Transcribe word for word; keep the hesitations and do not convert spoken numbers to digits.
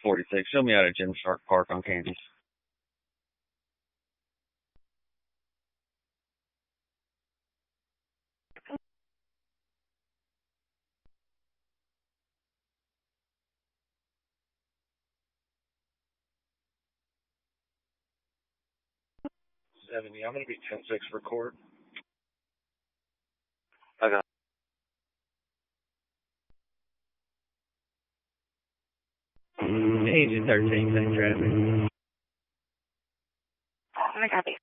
forty-six. Show me out of Gymshark Park on Kansas. seventy. I'm going to be ten six for court. Okay. Agent thirteen, thanks for having me. I copy.